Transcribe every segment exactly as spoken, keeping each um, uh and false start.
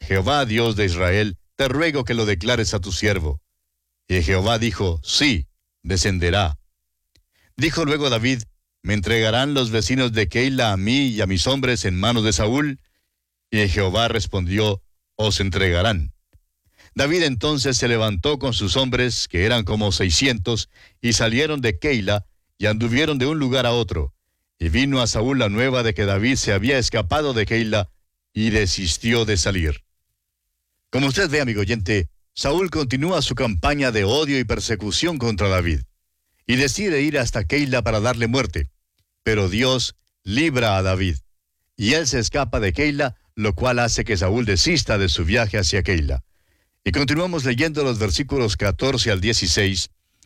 Jehová, Dios de Israel, te ruego que lo declares a tu siervo. Y Jehová dijo, sí, descenderá. Dijo luego David, ¿me entregarán los vecinos de Keila a mí y a mis hombres en manos de Saúl? Y Jehová respondió, os entregarán. David entonces se levantó con sus hombres, que eran como seiscientos, y salieron de Keila, y anduvieron de un lugar a otro. Y vino a Saúl la nueva de que David se había escapado de Keila, y desistió de salir. Como usted ve, amigo oyente, Saúl continúa su campaña de odio y persecución contra David, y decide ir hasta Keila para darle muerte. Pero Dios libra a David, y él se escapa de Keila, lo cual hace que Saúl desista de su viaje hacia Keila. Y continuamos leyendo los versículos catorce al dieciséis.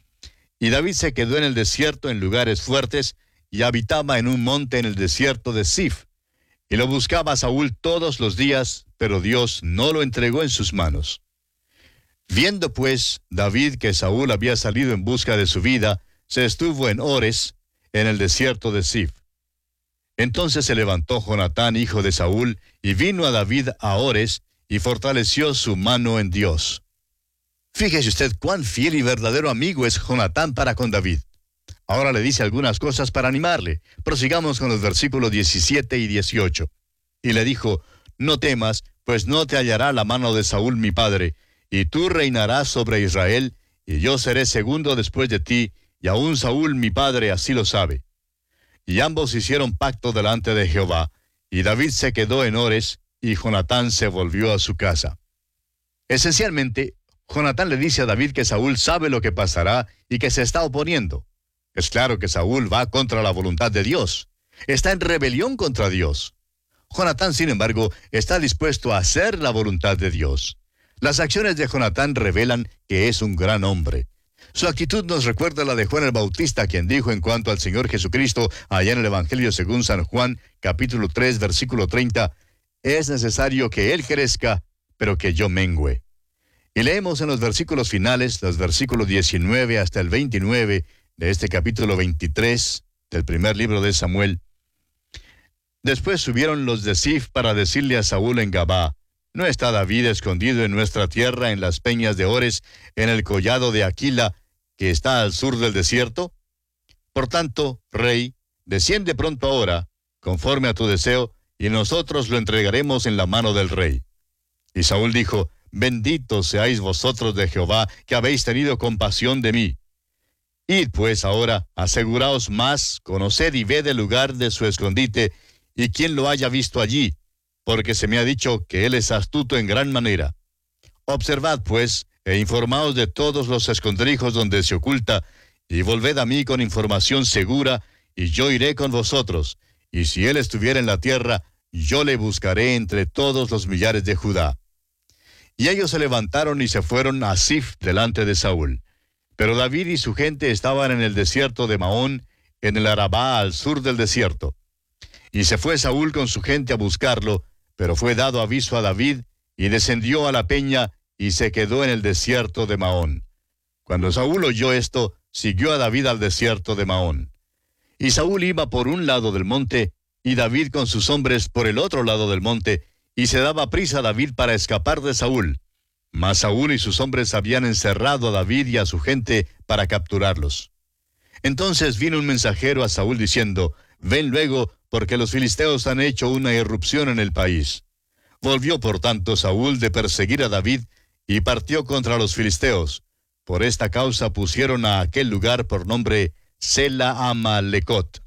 Y David se quedó en el desierto en lugares fuertes, y habitaba en un monte en el desierto de Sif. Y lo buscaba Saúl todos los días, pero Dios no lo entregó en sus manos. Viendo pues David que Saúl había salido en busca de su vida, se estuvo en Ores, en el desierto de Sif. Entonces se levantó Jonatán, hijo de Saúl, y vino a David a Ores, y fortaleció su mano en Dios. Fíjese usted cuán fiel y verdadero amigo es Jonatán para con David. Ahora le dice algunas cosas para animarle. Prosigamos con los versículos diecisiete y dieciocho. Y le dijo, no temas, pues no te hallará la mano de Saúl mi padre, y tú reinarás sobre Israel, y yo seré segundo después de ti, y aún Saúl mi padre así lo sabe. Y ambos hicieron pacto delante de Jehová, y David se quedó en Ores, y Jonatán se volvió a su casa. Esencialmente, Jonatán le dice a David que Saúl sabe lo que pasará y que se está oponiendo. Es claro que Saúl va contra la voluntad de Dios. Está en rebelión contra Dios. Jonatán, sin embargo, está dispuesto a hacer la voluntad de Dios. Las acciones de Jonatán revelan que es un gran hombre. Su actitud nos recuerda la de Juan el Bautista, quien dijo en cuanto al Señor Jesucristo, allá en el Evangelio según San Juan, capítulo tres, versículo treinta, es necesario que Él crezca, pero que yo mengüe. Y leemos en los versículos finales, los versículos diecinueve hasta el veintinueve de este capítulo veintitrés del primer libro de Samuel. Después subieron los de Sif para decirle a Saúl en Gabá, ¿no está David escondido en nuestra tierra en las peñas de Ores, en el collado de Aquila, que está al sur del desierto? Por tanto, rey, desciende pronto ahora, conforme a tu deseo, y nosotros lo entregaremos en la mano del rey. Y Saúl dijo, benditos seáis vosotros de Jehová, que habéis tenido compasión de mí. Id pues ahora, aseguraos más, conoced y ved el lugar de su escondite, y quien lo haya visto allí, porque se me ha dicho que él es astuto en gran manera. Observad pues, e informaos de todos los escondrijos donde se oculta, y volved a mí con información segura, y yo iré con vosotros, y si él estuviera en la tierra, yo le buscaré entre todos los millares de Judá. Y ellos se levantaron y se fueron a Sif delante de Saúl. Pero David y su gente estaban en el desierto de Maón, en el Arabá al sur del desierto. Y se fue Saúl con su gente a buscarlo, pero fue dado aviso a David, y descendió a la peña, y se quedó en el desierto de Maón. Cuando Saúl oyó esto, siguió a David al desierto de Maón. Y Saúl iba por un lado del monte, y David con sus hombres por el otro lado del monte, y se daba prisa a David para escapar de Saúl. Mas Saúl y sus hombres habían encerrado a David y a su gente para capturarlos. Entonces vino un mensajero a Saúl diciendo, ven luego, porque los filisteos han hecho una irrupción en el país. Volvió por tanto Saúl de perseguir a David, y partió contra los filisteos. Por esta causa pusieron a aquel lugar por nombre Sela Amalecot.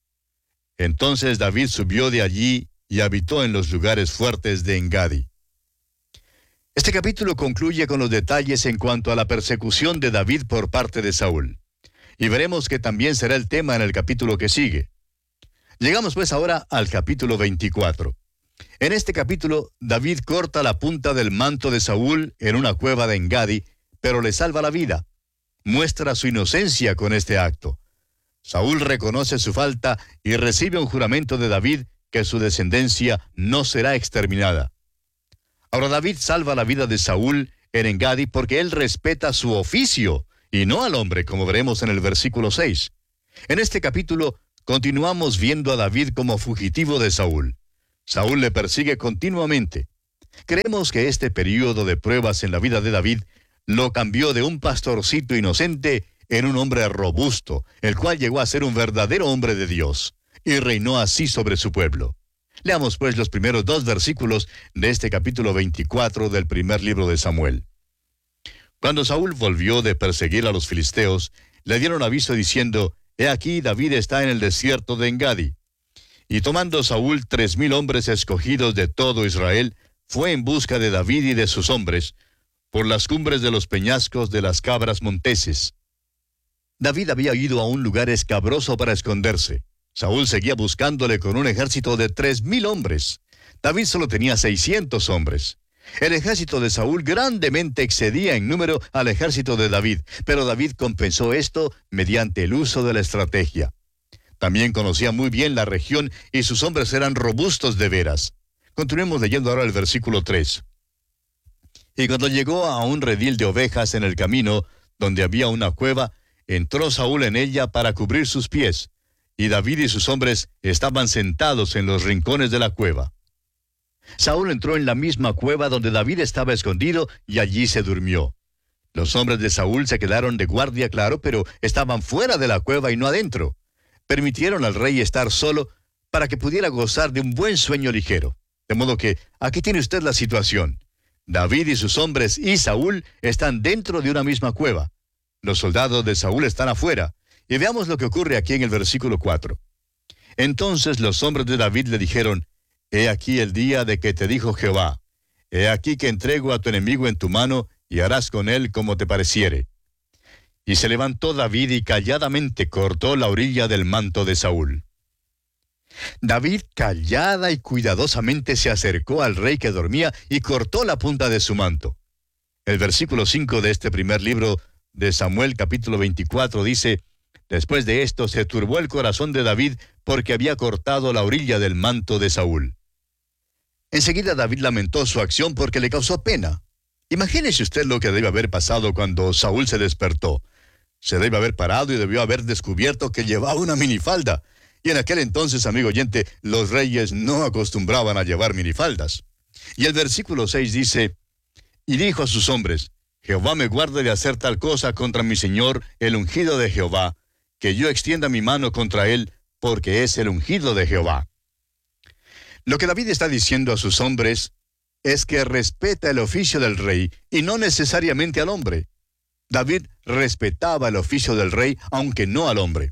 Entonces David subió de allí y habitó en los lugares fuertes de Engadi. Este capítulo concluye con los detalles en cuanto a la persecución de David por parte de Saúl. Y veremos que también será el tema en el capítulo que sigue. Llegamos pues ahora al capítulo veinticuatro. En este capítulo, David corta la punta del manto de Saúl en una cueva de Engadi, pero le salva la vida. Muestra su inocencia con este acto. Saúl reconoce su falta y recibe un juramento de David que su descendencia no será exterminada. Ahora David salva la vida de Saúl en Engadi porque él respeta su oficio y no al hombre, como veremos en el versículo seis. En este capítulo continuamos viendo a David como fugitivo de Saúl. Saúl le persigue continuamente. Creemos que este período de pruebas en la vida de David lo cambió de un pastorcito inocente en un hombre robusto, el cual llegó a ser un verdadero hombre de Dios, y reinó así sobre su pueblo. Leamos pues los primeros dos versículos de este capítulo veinticuatro del primer libro de Samuel. Cuando Saúl volvió de perseguir a los filisteos, le dieron aviso diciendo, «He aquí David está en el desierto de Engadi». Y tomando Saúl tres mil hombres escogidos de todo Israel, fue en busca de David y de sus hombres, por las cumbres de los peñascos de las cabras monteses. David había ido a un lugar escabroso para esconderse. Saúl seguía buscándole con un ejército de tres mil hombres. David solo tenía seiscientos hombres. El ejército de Saúl grandemente excedía en número al ejército de David, pero David compensó esto mediante el uso de la estrategia. También conocía muy bien la región y sus hombres eran robustos de veras. Continuemos leyendo ahora el versículo tres. Y cuando llegó a un redil de ovejas en el camino, donde había una cueva, entró Saúl en ella para cubrir sus pies, y David y sus hombres estaban sentados en los rincones de la cueva. Saúl entró en la misma cueva donde David estaba escondido, y allí se durmió. Los hombres de Saúl se quedaron de guardia, claro, pero estaban fuera de la cueva y no adentro. Permitieron al rey estar solo para que pudiera gozar de un buen sueño ligero. De modo que aquí tiene usted la situación. David y sus hombres y Saúl están dentro de una misma cueva. Los soldados de Saúl están afuera. Y veamos lo que ocurre aquí en el versículo cuatro. Entonces los hombres de David le dijeron, «He aquí el día de que te dijo Jehová, he aquí que entrego a tu enemigo en tu mano, y harás con él como te pareciere». Y se levantó David y calladamente cortó la orilla del manto de Saúl. David callada y cuidadosamente se acercó al rey que dormía y cortó la punta de su manto. El versículo cinco de este primer libro de Samuel, capítulo veinticuatro, dice, «Después de esto se turbó el corazón de David porque había cortado la orilla del manto de Saúl». Enseguida David lamentó su acción porque le causó pena. Imagínese usted lo que debe haber pasado cuando Saúl se despertó. Se debe haber parado y debió haber descubierto que llevaba una minifalda. Y en aquel entonces, amigo oyente, los reyes no acostumbraban a llevar minifaldas. Y el versículo seis dice, «Y dijo a sus hombres, Jehová me guarde de hacer tal cosa contra mi señor, el ungido de Jehová, que yo extienda mi mano contra él, porque es el ungido de Jehová». Lo que David está diciendo a sus hombres es que respeta el oficio del rey y no necesariamente al hombre. David respetaba el oficio del rey, aunque no al hombre.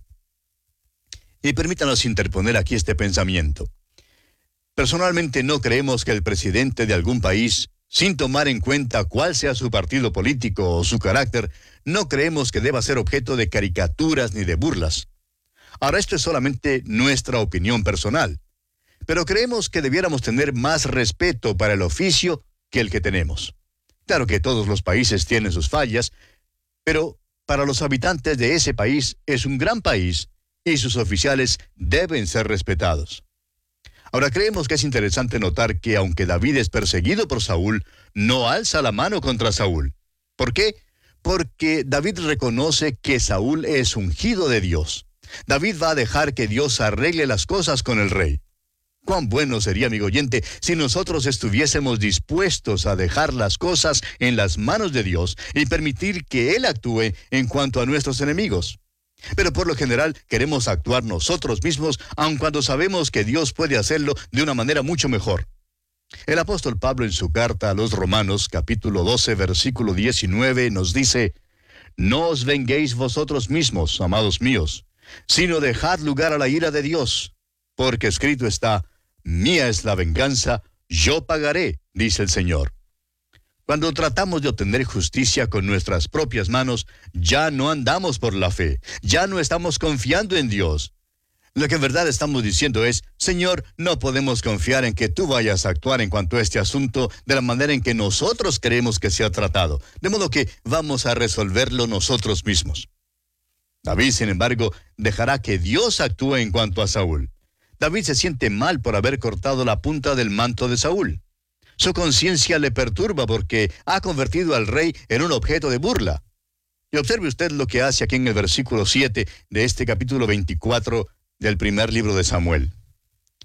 Y permítanos interponer aquí este pensamiento. Personalmente no creemos que el presidente de algún país, sin tomar en cuenta cuál sea su partido político o su carácter, no creemos que deba ser objeto de caricaturas ni de burlas. Ahora, esto es solamente nuestra opinión personal. Pero creemos que debiéramos tener más respeto para el oficio que el que tenemos. Claro que todos los países tienen sus fallas, pero para los habitantes de ese país es un gran país y sus oficiales deben ser respetados. Ahora, creemos que es interesante notar que aunque David es perseguido por Saúl, no alza la mano contra Saúl. ¿Por qué? Porque David reconoce que Saúl es ungido de Dios. David va a dejar que Dios arregle las cosas con el rey. Cuán bueno sería, amigo oyente, si nosotros estuviésemos dispuestos a dejar las cosas en las manos de Dios y permitir que Él actúe en cuanto a nuestros enemigos. Pero por lo general queremos actuar nosotros mismos, aun cuando sabemos que Dios puede hacerlo de una manera mucho mejor. El apóstol Pablo en su carta a los Romanos, capítulo doce, versículo diecinueve, nos dice, «No os venguéis vosotros mismos, amados míos, sino dejad lugar a la ira de Dios, porque escrito está, mía es la venganza, yo pagaré, dice el Señor». Cuando tratamos de obtener justicia con nuestras propias manos, ya no andamos por la fe, ya no estamos confiando en Dios. Lo que en verdad estamos diciendo es, Señor, no podemos confiar en que tú vayas a actuar en cuanto a este asunto de la manera en que nosotros creemos que se ha tratado, de modo que vamos a resolverlo nosotros mismos. David, sin embargo, dejará que Dios actúe en cuanto a Saúl. David se siente mal por haber cortado la punta del manto de Saúl. Su conciencia le perturba porque ha convertido al rey en un objeto de burla. Y observe usted lo que hace aquí en el versículo siete de este capítulo veinticuatro del primer libro de Samuel.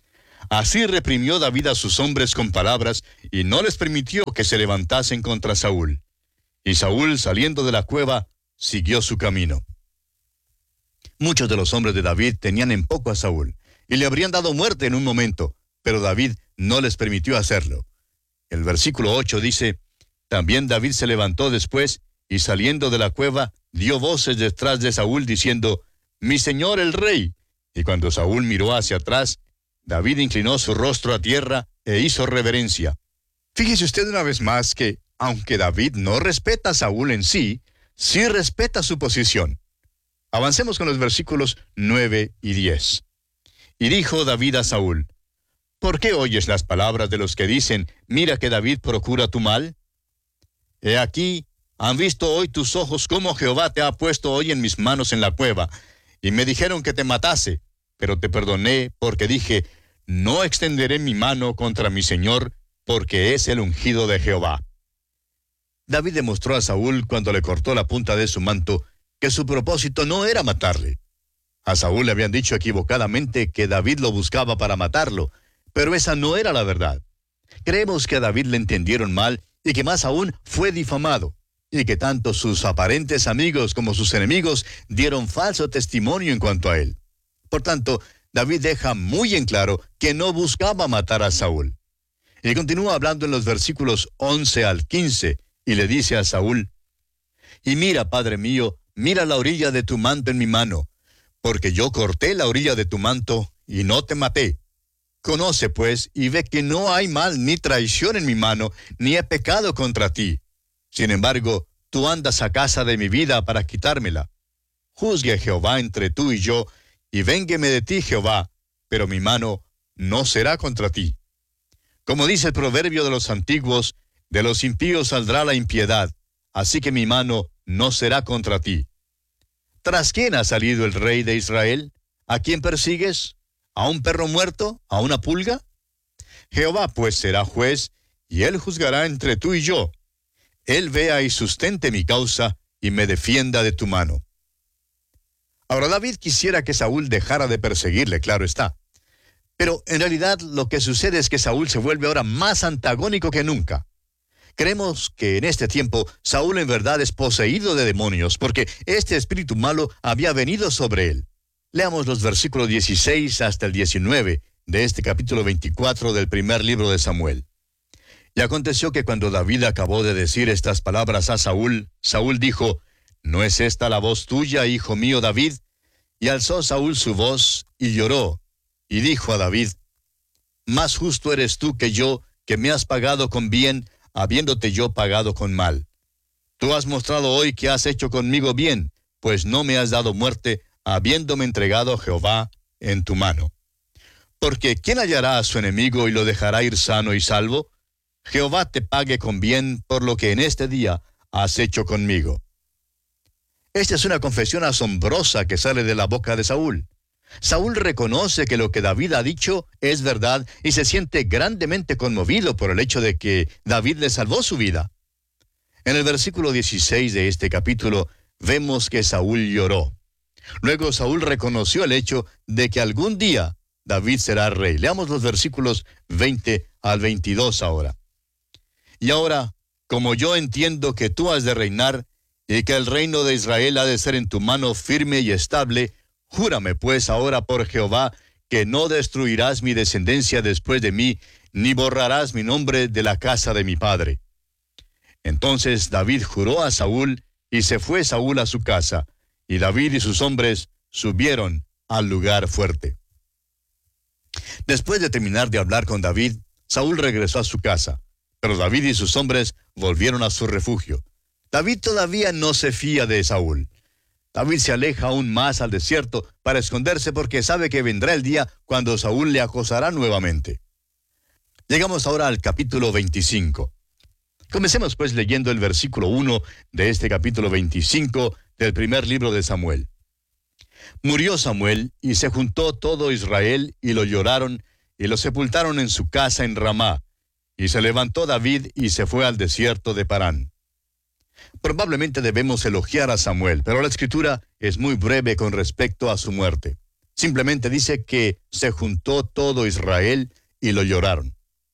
Así reprimió David a sus hombres con palabras, y no les permitió que se levantasen contra Saúl. Y Saúl, saliendo de la cueva, siguió su camino. Muchos de los hombres de David tenían en poco a Saúl, y le habrían dado muerte en un momento, pero David no les permitió hacerlo. El versículo ocho dice: También David se levantó después, y saliendo de la cueva, dio voces detrás de Saúl, diciendo: Mi señor el rey. Y cuando Saúl miró hacia atrás, David inclinó su rostro a tierra e hizo reverencia. Fíjese usted una vez más que, aunque David no respeta a Saúl en sí, sí respeta su posición. Avancemos con los versículos nueve y diez. Y dijo David a Saúl: ¿Por qué oyes las palabras de los que dicen, mira que David procura tu mal? He aquí, han visto hoy tus ojos cómo Jehová te ha puesto hoy en mis manos en la cueva, y me dijeron que te matase, pero te perdoné, porque dije, no extenderé mi mano contra mi señor, porque es el ungido de Jehová. David demostró a Saúl, cuando le cortó la punta de su manto, que su propósito no era matarle. A Saúl le habían dicho equivocadamente que David lo buscaba para matarlo, pero esa no era la verdad. Creemos que a David le entendieron mal, y que más aún fue difamado, y que tanto sus aparentes amigos como sus enemigos dieron falso testimonio en cuanto a él. Por tanto, David deja muy en claro que no buscaba matar a Saúl. Y continúa hablando en los versículos once al quince, y le dice a Saúl: Y mira, padre mío, mira la orilla de tu manto en mi mano, porque yo corté la orilla de tu manto, y no te maté. Conoce, pues, y ve que no hay mal ni traición en mi mano, ni he pecado contra ti. Sin embargo, tú andas a casa de mi vida para quitármela. Juzgue Jehová entre tú y yo, y véngueme de ti, Jehová, pero mi mano no será contra ti. Como dice el proverbio de los antiguos, de los impíos saldrá la impiedad, así que mi mano no será contra ti. ¿Tras quién ha salido el rey de Israel? ¿A quién persigues? ¿A un perro muerto? ¿A una pulga? Jehová pues será juez, y él juzgará entre tú y yo. Él vea y sustente mi causa, y me defienda de tu mano. Ahora David quisiera que Saúl dejara de perseguirle, claro está. Pero en realidad lo que sucede es que Saúl se vuelve ahora más antagónico que nunca. Creemos que en este tiempo Saúl en verdad es poseído de demonios, porque este espíritu malo había venido sobre él. Leamos los versículos dieciséis hasta el diecinueve de este capítulo veinticuatro del primer libro de Samuel. Y aconteció que cuando David acabó de decir estas palabras a Saúl, Saúl dijo: ¿No es esta la voz tuya, hijo mío David? Y alzó Saúl su voz y lloró, y dijo a David: Más justo eres tú que yo, que me has pagado con bien, habiéndote yo pagado con mal. Tú has mostrado hoy que has hecho conmigo bien, pues no me has dado muerte, habiéndome entregado a Jehová en tu mano. Porque ¿quién hallará a su enemigo y lo dejará ir sano y salvo? Jehová te pague con bien por lo que en este día has hecho conmigo. Esta es una confesión asombrosa que sale de la boca de Saúl. Saúl reconoce que lo que David ha dicho es verdad y se siente grandemente conmovido por el hecho de que David le salvó su vida. En el versículo dieciséis de este capítulo vemos que Saúl lloró. Luego Saúl reconoció el hecho de que algún día David será rey. Leamos los versículos veinte al veintidós ahora. Y ahora, como yo entiendo que tú has de reinar, y que el reino de Israel ha de ser en tu mano firme y estable, júrame pues ahora por Jehová, que no destruirás mi descendencia después de mí, ni borrarás mi nombre de la casa de mi padre. Entonces David juró a Saúl, y se fue Saúl a su casa, y David y sus hombres subieron al lugar fuerte. Después de terminar de hablar con David, Saúl regresó a su casa, pero David y sus hombres volvieron a su refugio. David todavía no se fía de Saúl. David se aleja aún más al desierto para esconderse porque sabe que vendrá el día cuando Saúl le acosará nuevamente. Llegamos ahora al capítulo veinticinco. Comencemos pues leyendo el versículo uno de este capítulo veinticinco del primer libro de Samuel. Murió Samuel, y se juntó todo Israel, y lo lloraron, y lo sepultaron en su casa en Ramá. Y se levantó David, y se fue al desierto de Parán. Probablemente debemos elogiar a Samuel, pero la Escritura es muy breve con respecto a su muerte. Simplemente dice que se juntó todo Israel y lo lloraron.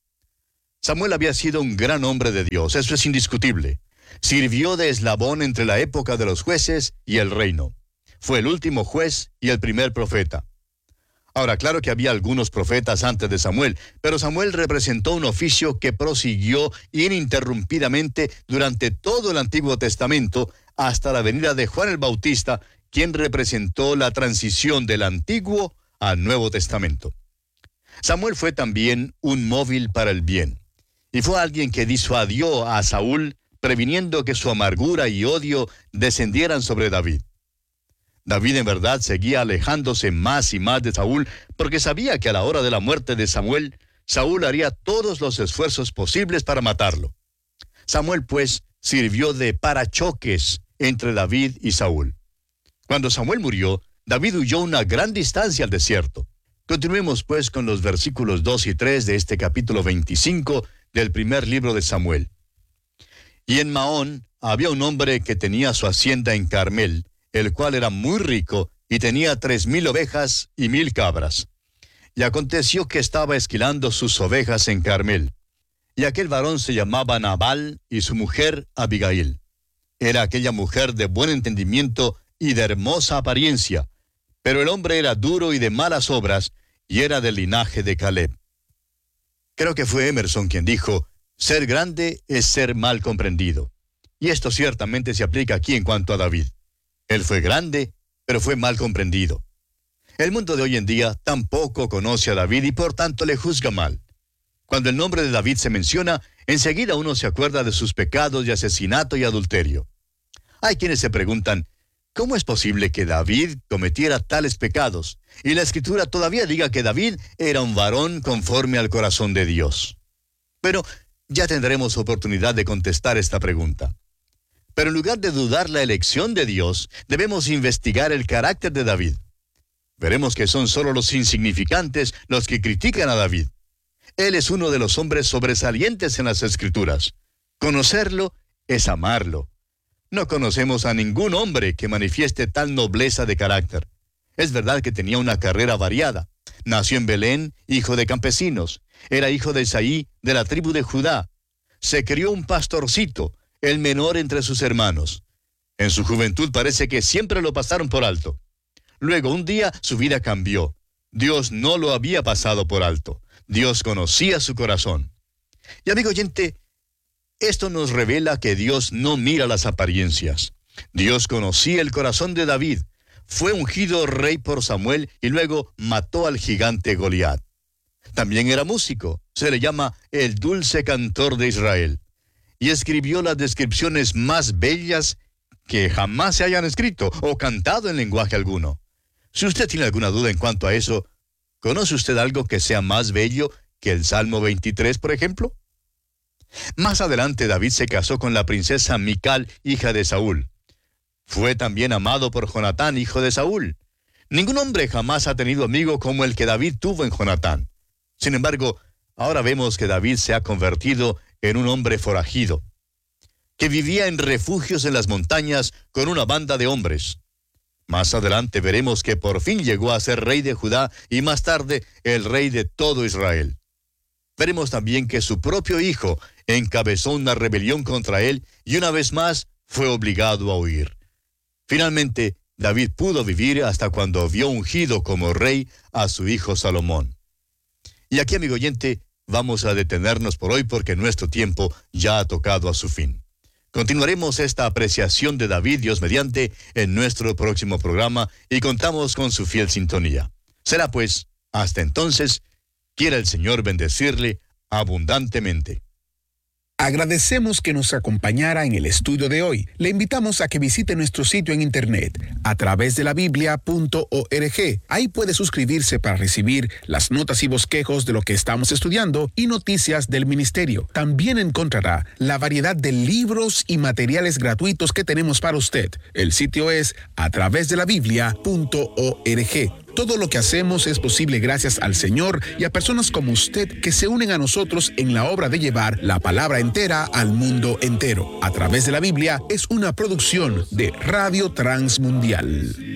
Samuel había sido un gran hombre de Dios, eso es indiscutible. Sirvió de eslabón entre la época de los jueces y el reino. Fue el último juez y el primer profeta. Ahora, claro que había algunos profetas antes de Samuel, pero Samuel representó un oficio que prosiguió ininterrumpidamente durante todo el Antiguo Testamento hasta la venida de Juan el Bautista, quien representó la transición del Antiguo al Nuevo Testamento. Samuel fue también un móvil para el bien, y fue alguien que disuadió a Saúl, previniendo que su amargura y odio descendieran sobre David. David en verdad seguía alejándose más y más de Saúl, porque sabía que a la hora de la muerte de Samuel, Saúl haría todos los esfuerzos posibles para matarlo. Samuel, pues, sirvió de parachoques entre David y Saúl. Cuando Samuel murió, David huyó una gran distancia al desierto. Continuemos, pues, con los versículos dos y tres de este capítulo veinticinco del primer libro de Samuel. Y en Maón había un hombre que tenía su hacienda en Carmel, el cual era muy rico y tenía tres mil ovejas y mil cabras. Y aconteció que estaba esquilando sus ovejas en Carmel. Y aquel varón se llamaba Nabal y su mujer Abigail. Era aquella mujer de buen entendimiento y de hermosa apariencia, pero el hombre era duro y de malas obras, y era del linaje de Caleb. Creo que fue Emerson quien dijo, ser grande es ser mal comprendido. Y esto ciertamente se aplica aquí en cuanto a David. Él fue grande, pero fue mal comprendido. El mundo de hoy en día tampoco conoce a David y por tanto le juzga mal. Cuando el nombre de David se menciona, enseguida uno se acuerda de sus pecados de asesinato y adulterio. Hay quienes se preguntan, ¿cómo es posible que David cometiera tales pecados? Y la Escritura todavía diga que David era un varón conforme al corazón de Dios. Pero ya tendremos oportunidad de contestar esta pregunta. Pero en lugar de dudar la elección de Dios, debemos investigar el carácter de David. Veremos que son solo los insignificantes los que critican a David. Él es uno de los hombres sobresalientes en las Escrituras. Conocerlo es amarlo. No conocemos a ningún hombre que manifieste tal nobleza de carácter. Es verdad que tenía una carrera variada. Nació en Belén, hijo de campesinos. Era hijo de Isaí, de la tribu de Judá. Se crió un pastorcito, el menor entre sus hermanos. En su juventud parece que siempre lo pasaron por alto. Luego, un día, su vida cambió. Dios no lo había pasado por alto. Dios conocía su corazón. Y amigo oyente, esto nos revela que Dios no mira las apariencias. Dios conocía el corazón de David. Fue ungido rey por Samuel y luego mató al gigante Goliat. También era músico. Se le llama el dulce cantor de Israel. Y escribió las descripciones más bellas que jamás se hayan escrito o cantado en lenguaje alguno. Si usted tiene alguna duda en cuanto a eso, ¿conoce usted algo que sea más bello que el Salmo veintitrés, por ejemplo? Más adelante David se casó con la princesa Mical, hija de Saúl. Fue también amado por Jonatán, hijo de Saúl. Ningún hombre jamás ha tenido amigo como el que David tuvo en Jonatán. Sin embargo, ahora vemos que David se ha convertido en un hombre forajido, que vivía en refugios en las montañas con una banda de hombres. Más adelante veremos que por fin llegó a ser rey de Judá y más tarde el rey de todo Israel. Veremos también que su propio hijo encabezó una rebelión contra él y una vez más fue obligado a huir. Finalmente, David pudo vivir hasta cuando vio ungido como rey a su hijo Salomón. Y aquí, amigo oyente, vamos a detenernos por hoy porque nuestro tiempo ya ha tocado a su fin. Continuaremos esta apreciación de David, Dios mediante, en nuestro próximo programa y contamos con su fiel sintonía. Será pues, hasta entonces, quiera el Señor bendecirle abundantemente. Agradecemos que nos acompañara en el estudio de hoy. Le invitamos a que visite nuestro sitio en internet a través de la biblia punto org. Ahí puede suscribirse para recibir las notas y bosquejos de lo que estamos estudiando y noticias del ministerio. También encontrará la variedad de libros y materiales gratuitos que tenemos para usted. El sitio es a través de la biblia punto org. Todo lo que hacemos es posible gracias al Señor y a personas como usted que se unen a nosotros en la obra de llevar la palabra entera al mundo entero. A través de la Biblia es una producción de Radio Transmundial.